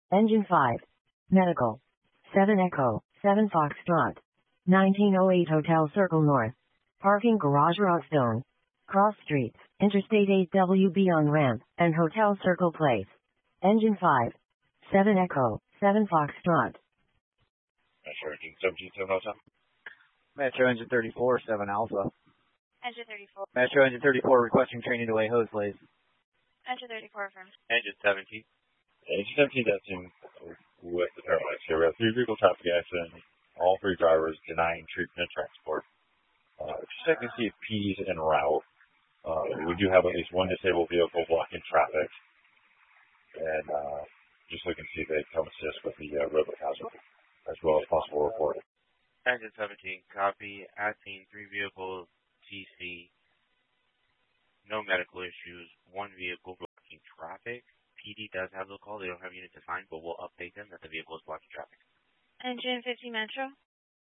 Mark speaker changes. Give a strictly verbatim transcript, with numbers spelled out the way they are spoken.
Speaker 1: Engine five. Medical. seven Echo, seven Foxtrot. nineteen oh eight Hotel Circle North. Parking Garage Rockstone. Cross Streets, Interstate eight W B on ramp, and Hotel Circle Place. Engine five. seven Echo, seven Foxtrot.
Speaker 2: Metro Engine seventeen seven Alpha.
Speaker 3: Metro Engine thirty-four, seven Alpha.
Speaker 4: Engine thirty-four.
Speaker 3: Metro Engine thirty-four requesting training to lay hose, please.
Speaker 4: Engine thirty-four affirmed.
Speaker 2: Engine seventeen. Engine seventeen, that's in with the paramedics here. We have three vehicle traffic accident. All three drivers denying treatment and transport. Uh, check to see if P D's en route. Uh, we do have at least one disabled vehicle blocking traffic. And uh, just looking to see if they come assist with the uh, roadway hazard as well as possible reporting.
Speaker 5: Engine seventeen, copy. At scene, three vehicles, T C. No medical issues. One vehicle blocking traffic. P D does have the call. They don't have units assigned, but we'll update them that the vehicle is blocking traffic.
Speaker 4: Engine fifteen Metro.